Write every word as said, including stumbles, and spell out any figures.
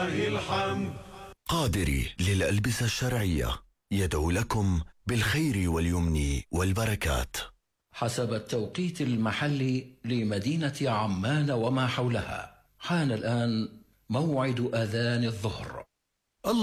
لله الحمد. قادري للألبسة الشرعية يدعو لكم بالخير واليمن والبركات. حسب التوقيت المحلي لمدينة عمان وما حولها، حان الآن موعد أذان الظهر.